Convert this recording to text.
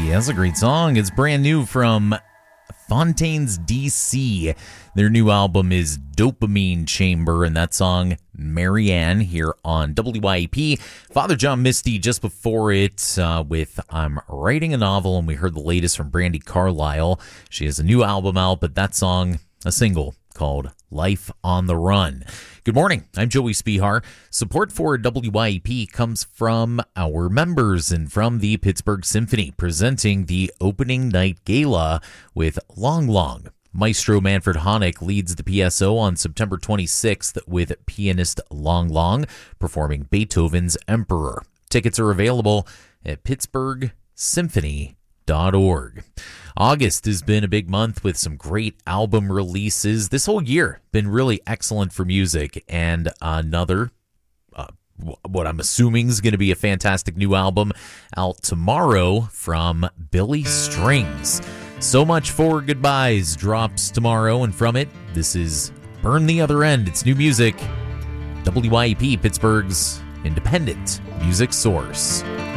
That's a great song. It's brand new from Fontaines DC. Their new album is Dopamine Chamber, and that song, Marianne, here on WYAP. Father John Misty just before it with I'm Writing a Novel, and we heard the latest from Brandi Carlile. She has a new album out, but that song, a single called Life on the Run. Good morning. I'm Joey Spihar. Support for WYAP comes from our members and from the Pittsburgh Symphony, presenting the opening night gala with Long Long. Maestro Manfred Honeck leads the PSO on September 26th with pianist Long Long performing Beethoven's Emperor. Tickets are available at pittsburghsymphony.org. August has been a big month with some great album releases. This whole year been really excellent for music, and another what I'm assuming is going to be a fantastic new album out tomorrow from Billy Strings. So Much for Goodbyes drops tomorrow, and from it, this is Burn the Other End. It's new music. WYAP, Pittsburgh's independent music source.